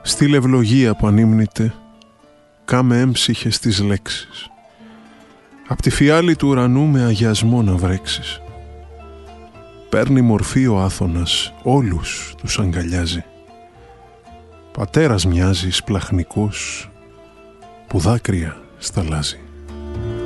Στείλε ευλογία που ανήμνηται, κάμε έμψυχες τις λέξεις. Απ' τη φιάλη του ουρανού με αγιασμό να βρέξεις. Παίρνει μορφή ο Άθωνας, όλους τους αγκαλιάζει. Πατέρας μοιάζει σπλαχνικός που δάκρυα σταλάζει.